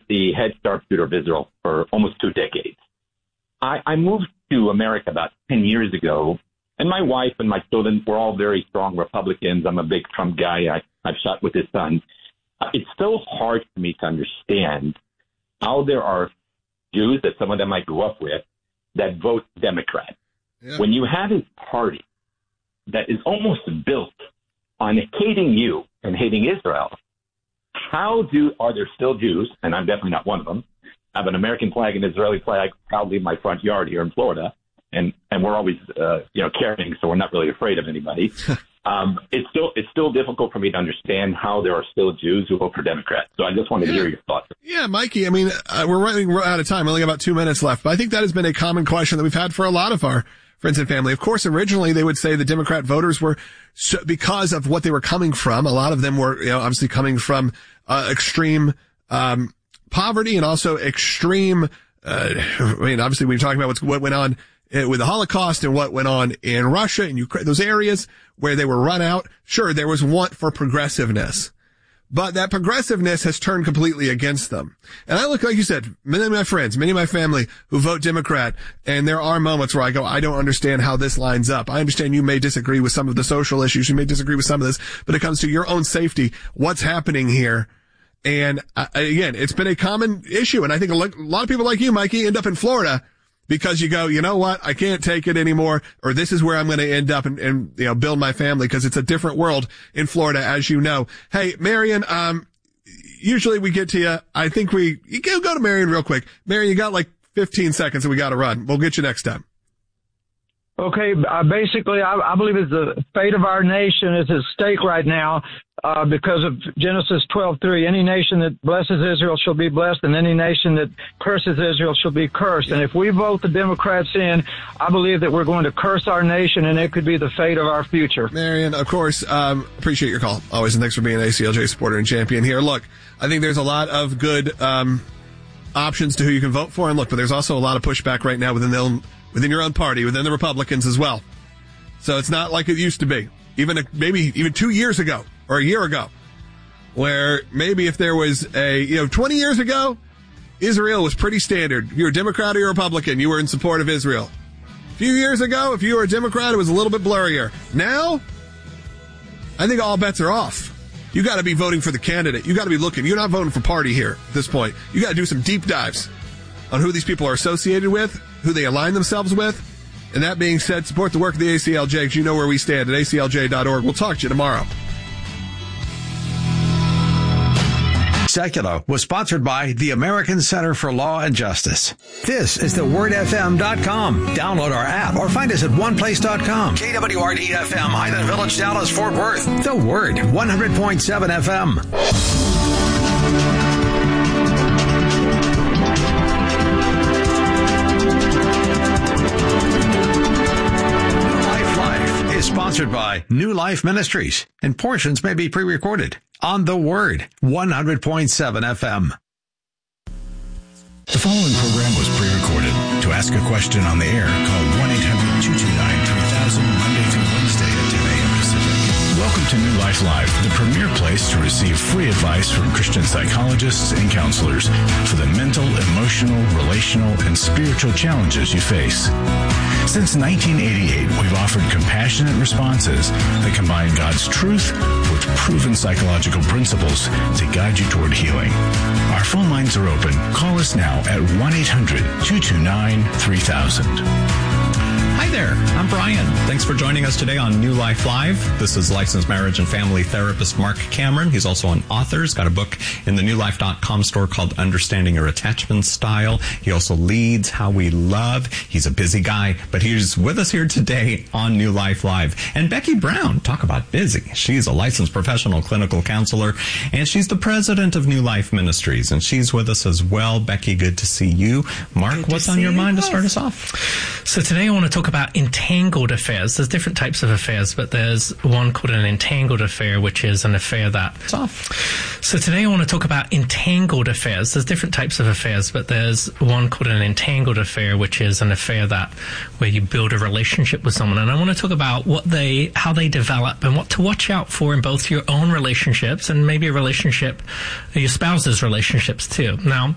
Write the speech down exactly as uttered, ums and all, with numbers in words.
the head sharpshooter of Israel for almost two decades. I, I moved to America about ten years ago, and my wife and my children were all very strong Republicans. I'm a big Trump guy. I, I've shot with his son. Uh, it's so hard for me to understand how there are Jews, that some of them I grew up with, that vote Democrat. Yeah. When you have a party that is almost built on hating you and hating Israel, how do are there still Jews, and I'm definitely not one of them, I have an American flag and Israeli flag proudly in my front yard here in Florida, and, and we're always, uh, you know, caring, so we're not really afraid of anybody. um, it's still it's still difficult for me to understand how there are still Jews who vote for Democrats. So I just wanted yeah. to hear your thoughts. Yeah, Mikey, I mean, uh, we're running out of time. We only got about two minutes left, but I think that has been a common question that we've had for a lot of our friends and family. Of course, originally they would say the Democrat voters were, so, because of what they were coming from, a lot of them were, you know, obviously coming from uh, extreme um poverty and also extreme, uh, I mean, obviously we're talking about what's, what went on with the Holocaust and what went on in Russia and Ukraine, those areas where they were run out. Sure, there was want for progressiveness, but that progressiveness has turned completely against them. And I look, like you said, many of my friends, many of my family who vote Democrat, and there are moments where I go, I don't understand how this lines up. I understand you may disagree with some of the social issues. You may disagree with some of this, but it comes to your own safety. What's happening here? And uh, again, it's been a common issue. And I think a lot of people like you, Mikey, end up in Florida because you go, you know what? I can't take it anymore, or this is where I'm going to end up and, and, you know, build my family, because it's a different world in Florida, as you know. Hey, Marion, um, usually we get to you. I think we, you go, go to Marion real quick. Marion, you got like fifteen seconds and we got to run. We'll get you next time. Okay, uh, basically, I, I believe it's the fate of our nation is at stake right now uh, because of Genesis twelve three. Any nation that blesses Israel shall be blessed, and any nation that curses Israel shall be cursed. And if we vote the Democrats in, I believe that we're going to curse our nation, and it could be the fate of our future. Marion, of course, um, appreciate your call. Always, and thanks for being an A C L J supporter and champion here. Look, I think there's a lot of good um, options to who you can vote for, and look, but there's also a lot of pushback right now within the own within your own party, within the Republicans as well. So it's not like it used to be, even a, maybe even two years ago or a year ago, where maybe if there was a, you know, twenty years ago, Israel was pretty standard. If you were a Democrat or a Republican, you were in support of Israel. A few years ago, if you were a Democrat, it was a little bit blurrier. Now, I think all bets are off. You got to be voting for the candidate. You got to be looking. You're not voting for party here at this point. You got to do some deep dives on who these people are associated with, who they align themselves with. And that being said, support the work of the A C L J, because you know where we stand at A C L J dot org. We'll talk to you tomorrow. Secular was sponsored by the American Center for Law and Justice. This is the word f m dot com. Download our app or find us at one place dot com. K W R D F M, Highland Village, Dallas, Fort Worth. The Word, one hundred point seven F M. Sponsored by New Life Ministries, and portions may be pre-recorded on The Word, one hundred point seven F M. The following program was pre-recorded. To ask a question on the air, call one eight hundred two two nine three thousand Monday through Wednesday at ten a.m. Pacific. Welcome to New Life Live, the premier place to receive free advice from Christian psychologists and counselors for the mental, emotional, relational, and spiritual challenges you face. Since nineteen eighty-eight, we've offered compassionate responses that combine God's truth with proven psychological principles to guide you toward healing. Our phone lines are open. Call us now at one eight hundred two two nine three thousand. Hi there, I'm Brian. Thanks for joining us today on New Life Live. This is licensed marriage and family therapist Mark Cameron. He's also an author. He's got a book in the new life dot com store called Understanding Your Attachment Style. He also leads How We Love. He's a busy guy, but he's with us here today on New Life Live. And Becky Brown, talk about busy. She's a licensed professional clinical counselor, and she's the president of New Life Ministries, and she's with us as well. Becky, good to see you. Mark, what's on your mind to start us off? So today I want to talk about entangled affairs. There's different types of affairs, but there's one called an entangled affair, which is an affair that's off. So today I want to talk about entangled affairs. There's different types of affairs, but there's one called an entangled affair, which is an affair that where you build a relationship with someone. And I want to talk about what they, how they develop and what to watch out for in both your own relationships and maybe a relationship, your spouse's relationships too. Now,